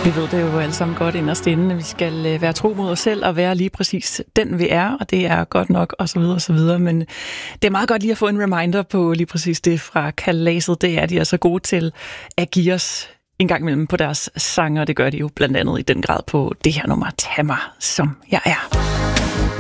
Vi ved det jo alle sammen godt inderst inde. Vi skal være tro mod os selv og være lige præcis den, vi er, og det er godt nok, og så videre, og så videre. Men det er meget godt lige at få en reminder på lige præcis det fra Kalaset. Det er de er så gode til at give os en gang imellem på deres sange, og det gør de jo blandt andet i den grad på det her nummer, Tag mig som jeg er.